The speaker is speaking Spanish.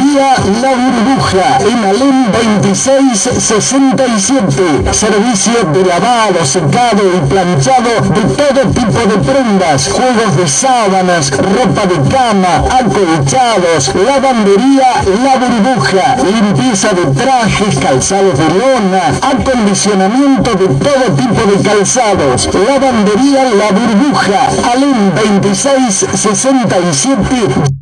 Lavandería La Burbuja en Alem 2667. Servicio de lavado, secado y planchado de todo tipo de prendas, juegos de sábanas, ropa de cama, acolchados. Lavandería La Burbuja. Limpieza de trajes, calzados de lona, acondicionamiento de todo tipo de calzados. Lavandería La Burbuja. Alem 2667.